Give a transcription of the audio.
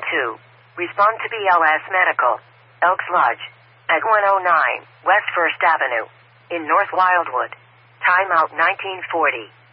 2. Respond to BLS Medical, Elks Lodge, at 109 West 1st Avenue, in North Wildwood. Timeout 1940.